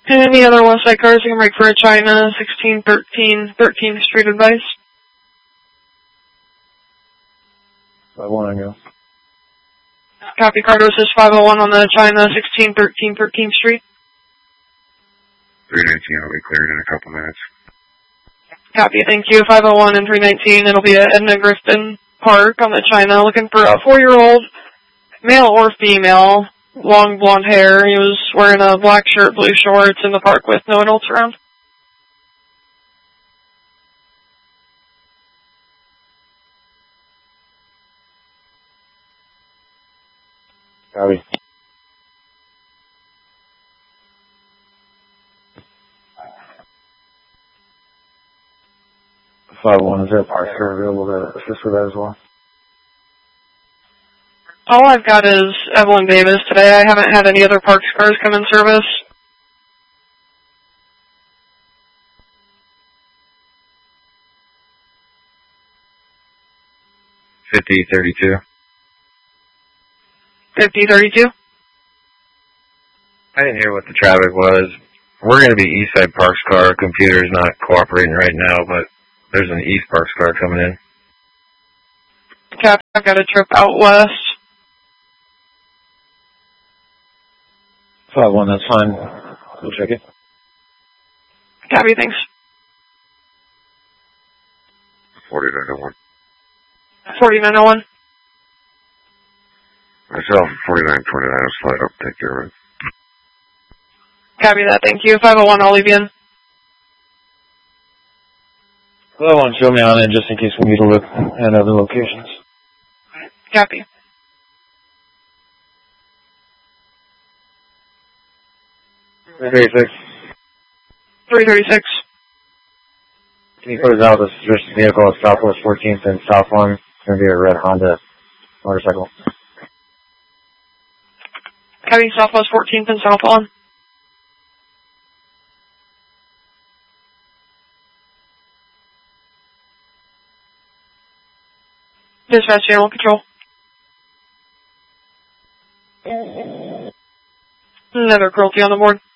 Any other West Side cars you can break for a China 1613 13th Street advice? 5-1, I guess. Copy, Cardos is 501 on the China 1613 13th Street. 319 will be cleared in a couple minutes. Copy, thank you. 501 and 319. It'll be at Edna Grifton Park on the China, looking for a 4-year-old, male or female, long blonde hair. He was wearing a black shirt, blue shorts in the park with no adults around. Copy. 5-1, is there a park car available to assist with that as well? All I've got is Evelyn Davis today. I haven't had any other Parks cars come in service. $50.32. 5032. I didn't hear what the traffic was. We're going to be East Side Parks car. Computer's not cooperating right now, but there's an East Parks car coming in. Cap, I've got a trip out west. 5-1, that's fine. We'll check it. Copy, thanks. 4901. 4901. Myself, 4929, I'll slide up, take care of it. Copy that, thank you. 501, I'll leave you in. 5-1, show me on it just in case we need to look at other locations. Copy. $336. 336. Can you put us out this vehicle at Southwest 14th and South Lawn? It's going to be a red Honda motorcycle. Copy, Southwest 14th and South Lawn. Dispatch Animal Control. Another cruelty on the board.